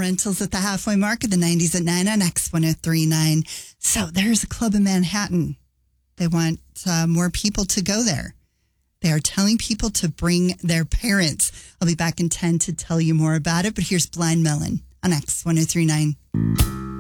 Rentals at the halfway mark of the 90s at 9 on X1039. So there's a club in Manhattan. They want more people to go there. They are telling people to bring their parents. I'll be back in 10 to tell you more about it, but here's Blind Melon on X1039.